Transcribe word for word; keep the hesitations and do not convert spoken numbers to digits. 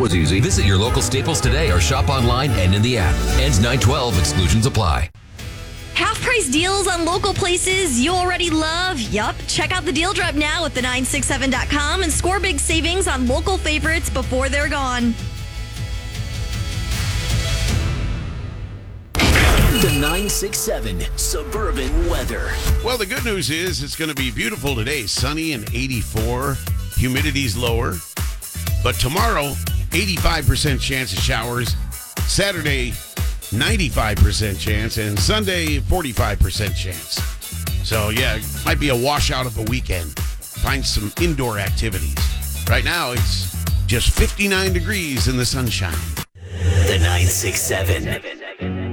was easy. Visit your local Staples today or shop online and in the app. Ends nine twelve. Exclusions apply. Half price deals on local places you already love. Yup. Check out the Deal Drop now at the nine six seven dot com and score big savings on local favorites before they're gone. The nine six seven Suburban Weather. Well, the good news is it's going to be beautiful today. Sunny and eighty-four. Humidity's lower. But tomorrow, eighty-five percent chance of showers. Saturday, ninety-five percent chance. And Sunday, forty-five percent chance. So, yeah, it might be a washout of a weekend. Find some indoor activities. Right now, it's just fifty-nine degrees in the sunshine. The nine six seven